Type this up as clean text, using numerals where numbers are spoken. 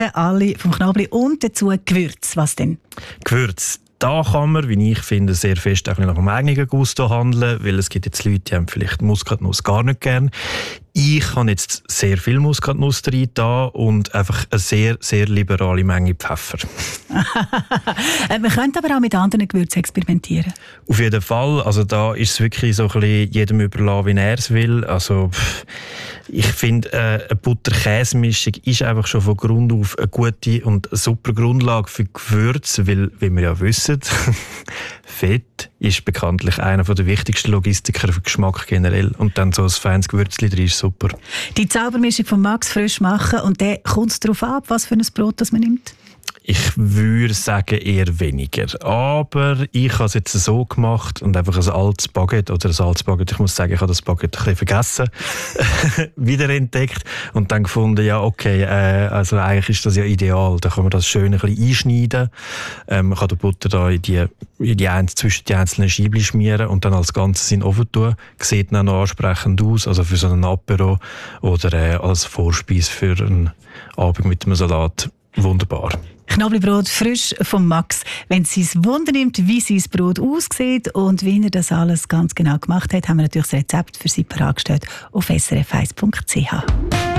alle vom Knoblauch und dazu Gewürz. Was denn? Gewürz. Da kann man, wie ich finde, sehr fest auch nach dem eigenen Gusto handeln, weil es gibt jetzt Leute, die haben vielleicht Muskatnuss gar nicht gern. Ich habe jetzt sehr viel Muskatnuss drin da und einfach eine sehr, sehr liberale Menge Pfeffer. Man könnte aber auch mit anderen Gewürzen experimentieren. Auf jeden Fall. Also da ist es wirklich so ein bisschen jedem überlassen, wie er es will. Also ich finde, eine Butter-Käse-Mischung ist einfach schon von Grund auf eine gute und super Grundlage für Gewürze, weil, wie wir ja wissen, Fett ist bekanntlich einer der wichtigsten Logistiker für Geschmack generell. Und dann so ein feines Gewürzchen drin ist super. Die Zaubermischung von Max frisch machen und dann kommt es darauf ab, was für ein Brot das man nimmt? Ich würde sagen, eher weniger. Aber ich habe es jetzt so gemacht und einfach ein altes Baguette oder ein altes Baguette, ich muss sagen, ich habe das Baguette ein bisschen vergessen, wiederentdeckt und dann gefunden, ja okay, also eigentlich ist das ja ideal. Da kann man das schön ein bisschen einschneiden. Man kann die Butter da zwischen die einzelnen Scheibchen schmieren und dann als Ganzes in den Ofen tun. Sieht dann noch ansprechend aus, also für so einen Apero oder als Vorspeise für einen Abend mit einem Salat. Wunderbar. Knoblauchbrot frisch von Max. Wenn es sein Wunder nimmt, wie sein Brot aussieht und wie er das alles ganz genau gemacht hat, haben wir natürlich das Rezept für Sie bereitgestellt auf srf1.ch.